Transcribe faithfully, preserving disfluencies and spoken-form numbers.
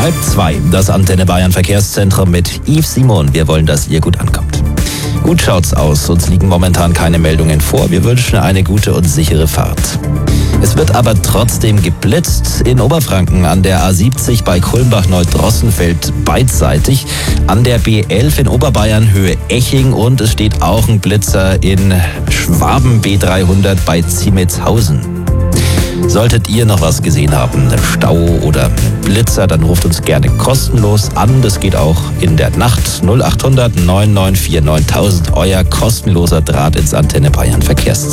Halb zwei, das Antenne Bayern Verkehrszentrum mit Yves Simon. Wir wollen, dass ihr gut ankommt. Gut schaut's aus, uns liegen momentan keine Meldungen vor. Wir wünschen eine gute und sichere Fahrt. Es wird aber trotzdem geblitzt in Oberfranken an der A siebzig bei Kulmbach-Neudrossenfeld beidseitig, an der B elf in Oberbayern Höhe Eching und es steht auch ein Blitzer in Schwaben B dreihundert bei Ziemetshausen. Solltet ihr noch was gesehen haben, Stau oder Blitzer, dann ruft uns gerne kostenlos an. Das geht auch in der Nacht. null acht hundert neun neun vier neuntausend, euer kostenloser Draht ins Antenne Bayern Verkehrszentrum.